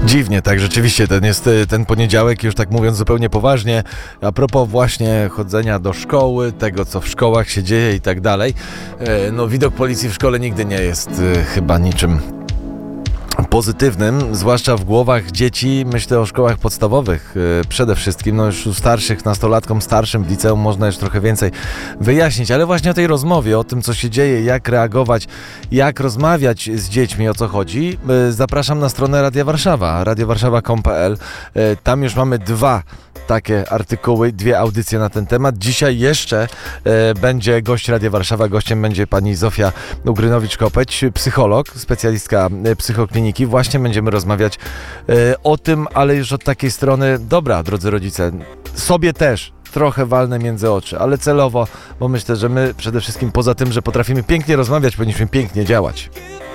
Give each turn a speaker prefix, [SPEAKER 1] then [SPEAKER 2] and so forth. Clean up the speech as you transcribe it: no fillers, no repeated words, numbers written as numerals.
[SPEAKER 1] Dziwnie, tak, rzeczywiście, ten poniedziałek, już tak mówiąc zupełnie poważnie, a propos właśnie chodzenia do szkoły, tego co w szkołach się dzieje i tak dalej, no widok policji w szkole nigdy nie jest chyba niczym pozytywnym, zwłaszcza w głowach dzieci. Myślę o szkołach podstawowych przede wszystkim, no już u starszych, nastolatkom starszym w liceum można już trochę więcej wyjaśnić, ale właśnie o tej rozmowie, o tym co się dzieje, jak reagować, jak rozmawiać z dziećmi, o co chodzi, zapraszam na stronę Radia Warszawa, radiowarszawa.com.pl. Tam już mamy dwa takie artykuły, dwie audycje na ten temat. Dzisiaj jeszcze będzie gość Radia Warszawa. Gościem będzie pani Zofia Ugrynowicz-Kopeć, psycholog, specjalistka psychokliniki. Właśnie będziemy rozmawiać o tym, ale już od takiej strony, dobra, drodzy rodzice, sobie też trochę walnę między oczy, ale celowo, bo myślę, że my przede wszystkim poza tym, że potrafimy pięknie rozmawiać, powinniśmy pięknie działać.